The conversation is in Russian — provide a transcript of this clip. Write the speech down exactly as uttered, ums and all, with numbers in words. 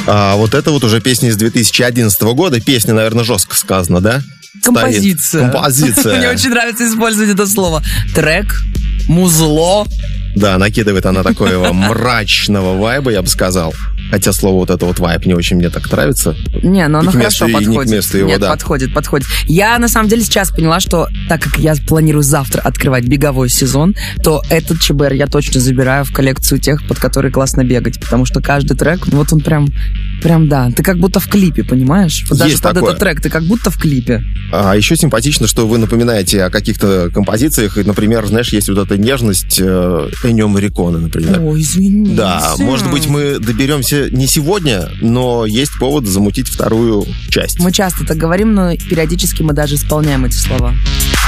А вот это вот уже песня из две тысячи одиннадцатого года. Песня, наверное, жестко сказано, да? Композиция. Композиция. Мне очень нравится использовать это слово. Трек, музло. Да, накидывает она такого мрачного вайба, я бы сказал. Хотя слово вот это вот вайб не очень мне так нравится. Не, но оно хорошо месту, подходит. И не к месту его, Нет, да. подходит, подходит. Я на самом деле сейчас поняла, что так как я планирую завтра открывать беговой сезон, то этот ЧБР я точно забираю в коллекцию тех, под которые классно бегать. Потому что каждый трек, вот он прям, прям да, ты как будто в клипе, понимаешь? Вот даже Есть под такое. этот трек ты как будто в клипе. А еще симпатично, что вы напоминаете о каких-то композициях. И, например, знаешь, есть вот эта нежность э, Эннио Морриконе, например. Ой, извините. Да, может быть, мы доберемся не сегодня, но есть повод замутить вторую часть. Мы часто так говорим, но периодически мы даже исполняем эти слова.